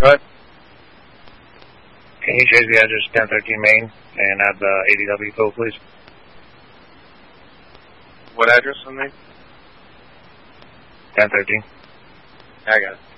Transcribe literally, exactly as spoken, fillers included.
Go ahead. Can you change the address ten thirteen Main and add the A D W code, please? What address on Main? ten thirteen. I got it.